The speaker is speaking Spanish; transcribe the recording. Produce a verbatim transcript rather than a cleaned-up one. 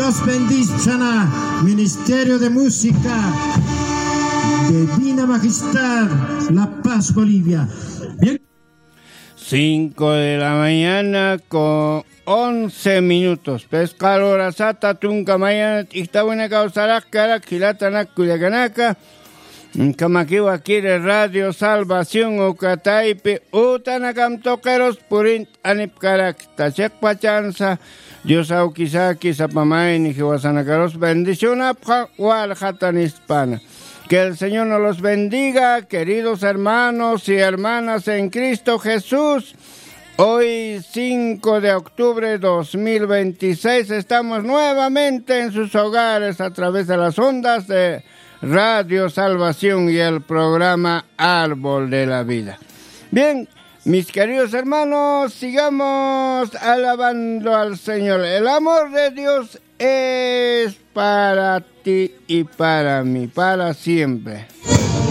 los bendiga, Ministerio de Música, Divina Majestad, La Paz, Bolivia. Bien. Cinco de la mañana con once minutos. Pescadora sata tunca mañana está buena causa cara quilata culiacanaca. Kamakiwa quiere Radio Salvación o Cataipe utanakam toqueros purint anipkarak tachek pachanza Dios aukisaki sapamay ni jiwasanakaros bendición apja wal jatan hispana. Que el Señor nos los bendiga, queridos hermanos y hermanas en Cristo Jesús. Hoy, cinco de octubre de dos mil veintiséis, estamos nuevamente en sus hogares a través de las ondas de Radio Salvación y el programa Árbol de la Vida. Bien, mis queridos hermanos, sigamos alabando al Señor. El amor de Dios es para ti y para mí, para siempre.